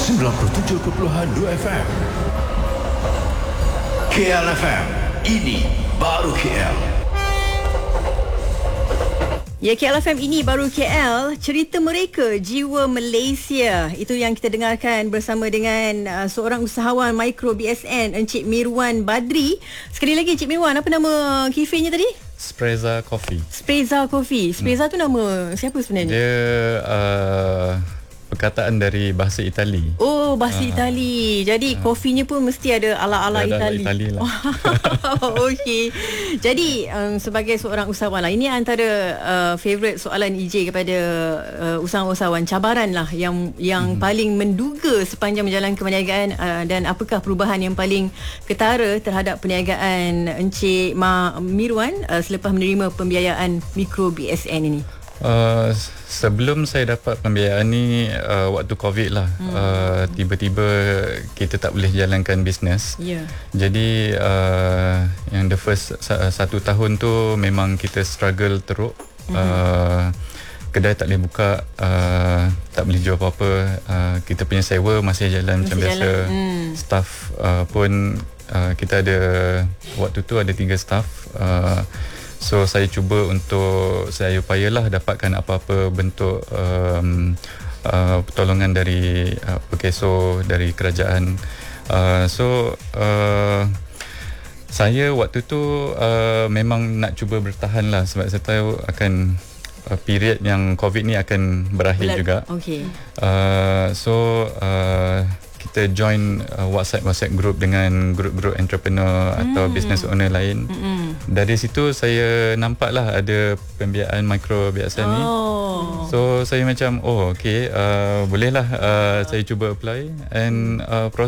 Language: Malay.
97.2 FM. KL FM. Ini baru KL. Ya, KL FM ini baru KL. Cerita mereka, jiwa Malaysia. Itu yang kita dengarkan bersama dengan seorang usahawan mikro BSN, Encik Mirwan Badri. Sekali lagi Encik Mirwan, apa nama kafenya tadi? Sprezza Coffee. Sprezza Coffee. Sprezza tu nama siapa sebenarnya? Dia perkataan dari bahasa Itali. Oh, bahasa Itali. Jadi kopinya pun mesti ada ala-ala Itali. Itali lah. Okey. Jadi sebagai seorang usahawan lah, ini antara favorite soalan EJ kepada usahawan-usahawan, cabaran lah yang paling menduga sepanjang menjalankan perniagaan, dan apakah perubahan yang paling ketara terhadap perniagaan Encik Mirwan selepas menerima pembiayaan mikro BSN ini? Sebelum saya dapat pembiayaan ni, waktu COVID lah, tiba-tiba kita tak boleh jalankan bisnes. Jadi yang the first 1 tahun tu memang kita struggle teruk. Kedai tak boleh buka, tak boleh jual apa-apa. Kita punya sewa masih jalan macam biasa. Staff pun kita ada, waktu tu ada 3 staff. So saya cuba untuk, saya upayalah dapatkan apa-apa bentuk pertolongan dari Pekeso, dari kerajaan. Saya waktu tu memang nak cuba bertahan lah, sebab saya tahu akan period yang COVID ni akan berakhir juga. Kita join WhatsApp group dengan grup-grup entrepreneur atau business owner lain. Dari situ saya nampak lah ada pembiayaan mikro biasa ni. So saya macam, boleh lah, saya cuba apply, and